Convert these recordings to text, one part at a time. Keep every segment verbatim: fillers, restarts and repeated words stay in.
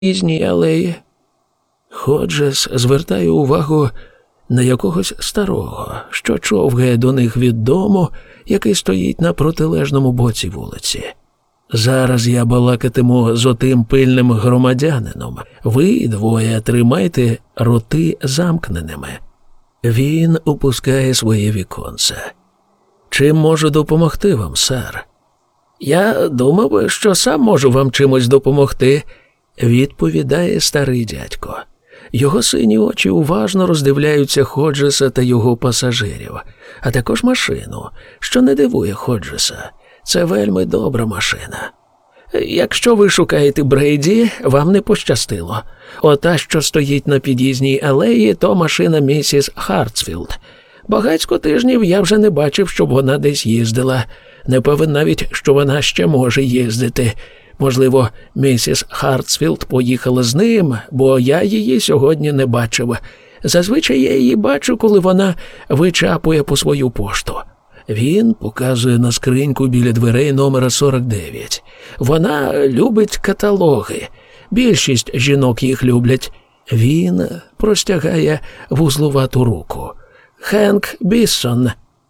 під'їзній алеї. Ходжес звертає увагу на якогось старого, що човгає до них від дому, який стоїть на протилежному боці вулиці. Зараз я балакатиму з отим пильним громадянином. Ви двоє тримайте роти замкненими. Він опускає своє віконце. Чим можу допомогти вам, сер? Я думав, що сам можу вам чимось допомогти, відповідає старий дядько. Його сині очі уважно роздивляються Ходжеса та його пасажирів, а також машину, що не дивує Ходжеса. Це вельми добра машина. Якщо ви шукаєте Брейді, вам не пощастило. Ота, що стоїть на під'їзній алеї, то машина місіс Хартсфілд. Багацько тижнів я вже не бачив, щоб вона десь їздила. Не певен навіть, що вона ще може їздити. Можливо, місіс Хартсфілд поїхала з ним, бо я її сьогодні не бачив. Зазвичай я її бачу, коли вона вичапує по свою пошту. Він показує на скриньку біля дверей номера сорок дев'ять. Вона любить каталоги. Більшість жінок їх люблять. Він простягає вузлувату руку. Хенк Біссон.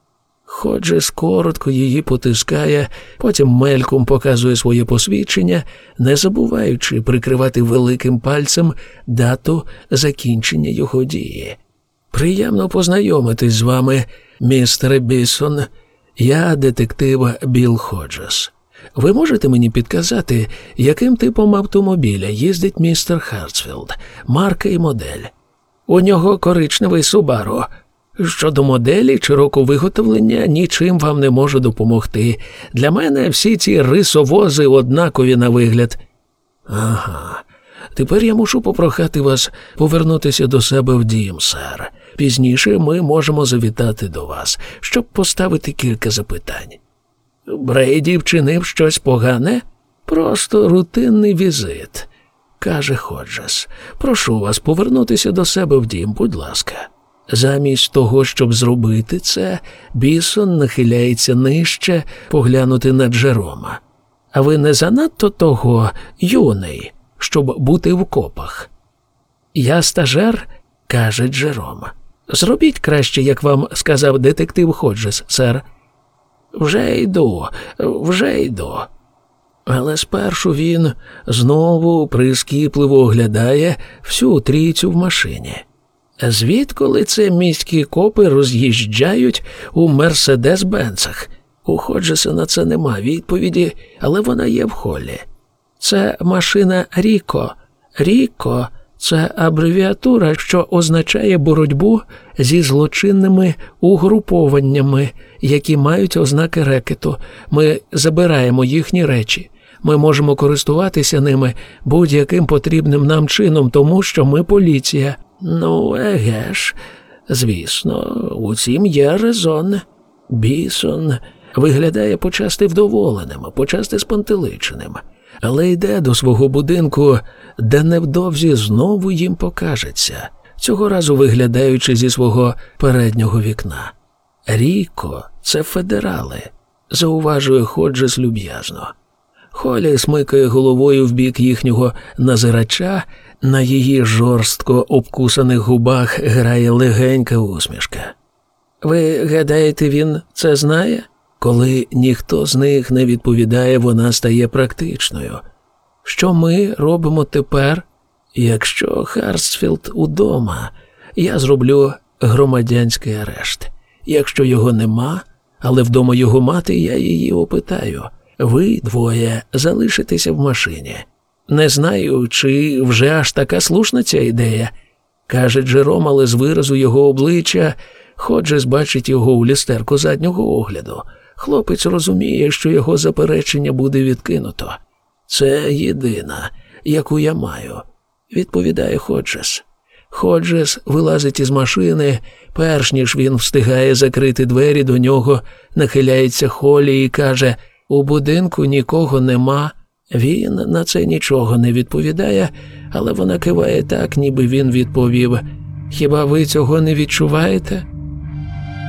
Ходжес коротко її потискає, потім мельком показує своє посвідчення, не забуваючи прикривати великим пальцем дату закінчення його дії. «Приємно познайомитись з вами, містере Біссон. Я детектив Білл Ходжес. Ви можете мені підказати, яким типом автомобіля їздить містер Хартсфілд, марка і модель?» «У нього коричневий Субару. Щодо моделі чи року виготовлення, нічим вам не можу допомогти. Для мене всі ці рисовози однакові на вигляд». «Ага. Тепер я мушу попрохати вас повернутися до себе в дім, сер. Пізніше ми можемо завітати до вас, щоб поставити кілька запитань». «Брейді вчинив щось погане?» «Просто рутинний візит», – каже Ходжес. «Прошу вас повернутися до себе в дім, будь ласка». Замість того, щоб зробити це, Біссон нахиляється нижче поглянути на Джерома. «А ви не занадто того юний, щоб бути в копах?» «Я стажер», – каже Джером. «Зробіть краще, як вам сказав детектив Ходжес, сер». «Вже йду, вже йду». Але спершу він знову прискіпливо оглядає всю трійцю в машині. Звідколи це міські копи роз'їжджають у Мерседес-Бенцах? У Ходжеса на це нема відповіді, але вона є в холі. Це машина Ріко. Ріко – це абревіатура, що означає боротьбу зі злочинними угрупованнями, які мають ознаки рекету. Ми забираємо їхні речі. Ми можемо користуватися ними будь-яким потрібним нам чином, тому що ми поліція. Ну, еге ж, звісно, у цім є резон. Біссон виглядає почасти вдоволеним, почасти спантеличеним, але йде до свого будинку, де невдовзі знову їм покажеться, цього разу виглядаючи зі свого переднього вікна. Ріко – це федерали, зауважує Ходжес люб'язно. Холі смикає головою в бік їхнього назирача, на її жорстко обкусаних губах грає легенька усмішка. «Ви гадаєте, він це знає?» Коли ніхто з них не відповідає, вона стає практичною. «Що ми робимо тепер? Якщо Хартсфілд удома, я зроблю громадянський арешт. Якщо його нема, але вдома його мати, я її опитаю. Ви двоє залишитеся в машині. Не знаю, чи вже аж така слушна ця ідея», – каже Джером, але з виразу його обличчя Ходжес бачить його у люстерку заднього огляду. Хлопець розуміє, що його заперечення буде відкинуто. «Це єдина, яку я маю», – відповідає Ходжес. Ходжес вилазить із машини, перш ніж він встигає закрити двері, до нього нахиляється Холі і каже: «У будинку нікого нема». Він на це нічого не відповідає, але вона киває так, ніби він відповів: «Хіба ви цього не відчуваєте?»